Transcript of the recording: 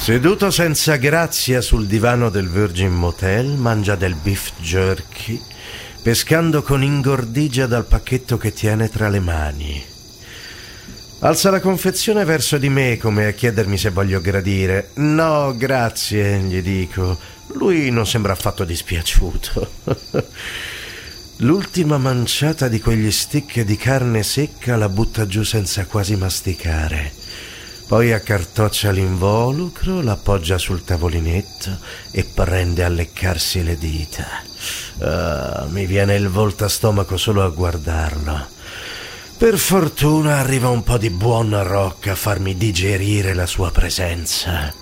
Seduto senza grazia sul divano del Virgin Motel, mangia del beef jerky, pescando con ingordigia dal pacchetto che tiene tra le mani. Alza la confezione verso di me come a chiedermi se voglio gradire. No, grazie, gli dico. Lui non sembra affatto dispiaciuto. L'ultima manciata di quegli stick di carne secca la butta giù senza quasi masticare. Poi accartoccia l'involucro, l'appoggia sul tavolinetto e prende a leccarsi le dita. Mi viene il volto a stomaco solo a guardarlo. Per fortuna arriva un po' di buon rock a farmi digerire la sua presenza.